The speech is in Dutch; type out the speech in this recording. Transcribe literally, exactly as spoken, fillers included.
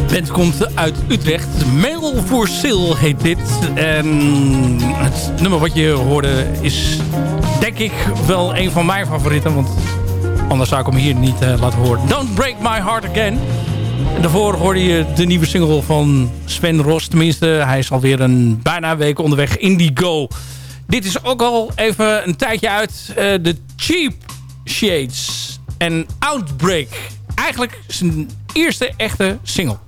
band komt uit Utrecht. Mail for Sale heet dit. En het nummer wat je hoorde is, denk ik, wel een van mijn favorieten. Want anders zou ik hem hier niet uh, laten horen. Don't Break My Heart Again. En daarvoor hoorde je de nieuwe single van Sven Ros. Tenminste, hij is alweer een bijna week onderweg. Indigo. Dit is ook al even een tijdje uit. Uh, de Cheap Shades en Outbreak. Eigenlijk zijn eerste echte single.